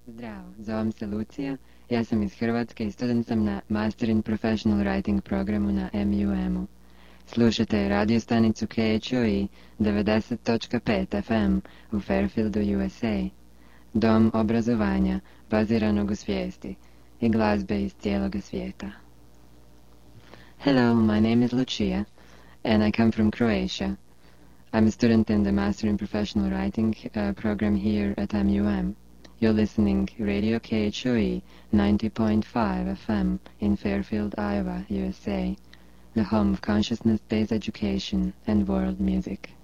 Zdravo, zovem se Lucija, ja sam iz Hrvatske i student sam na Master in Professional Writing programu na MUM-u. Slušate radio stanicu KHOE 90.5 FM u Fairfieldu, USA. Dom obrazovanja baziranog u svijesti i glazbe iz cijeloga svijeta. Hello, my name is Lucia and I come from Croatia. I'm a student in the Master in Professional Writing program here at MUM. You're listening Radio KHOE 90.5 FM in Fairfield, Iowa, USA, the home of consciousness-based education and world music.